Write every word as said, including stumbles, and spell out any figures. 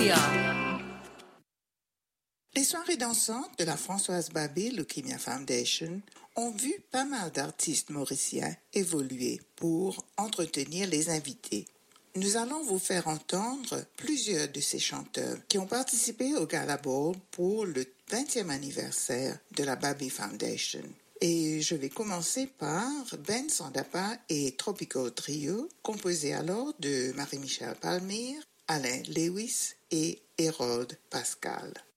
Les soirées dansantes de la Françoise Babé Leukemia Foundation ont vu pas mal d'artistes mauriciens évoluer pour entretenir les invités. Nous allons vous faire entendre plusieurs de ces chanteurs qui ont participé au Gala Ball pour le vingtième anniversaire de la Babé Foundation. Et je vais commencer par Ben Sandapa et Tropical Trio, composé alors de Marie-Michel Palmire, Alain Lewis et Hérold Pascal.